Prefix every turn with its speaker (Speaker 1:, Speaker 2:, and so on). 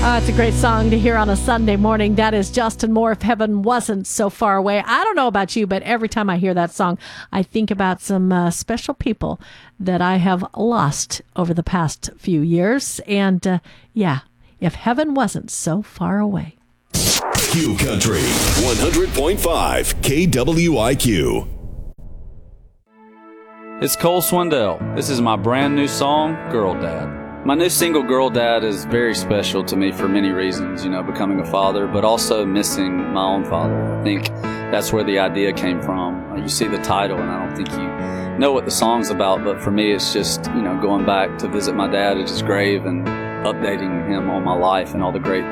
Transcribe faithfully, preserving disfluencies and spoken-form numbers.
Speaker 1: Uh, it's a great song to hear on a Sunday morning. That is Justin Moore, If Heaven Wasn't So Far Away. I don't know about you, but every time I hear that song, I think about some uh, special people that I have lost over the past few years. And uh, yeah, if heaven wasn't so far away.
Speaker 2: Q Country one hundred point five K W I Q.
Speaker 3: It's Cole Swindell. This is my brand new song, Girl Dad. My new single, Girl Dad, is very special to me for many reasons, you know, becoming a father, but also missing my own father. I think that's where the idea came from. You see the title, and I don't think you know what the song's about, but for me, it's just, you know, going back to visit my dad at his grave and updating him on my life and all the great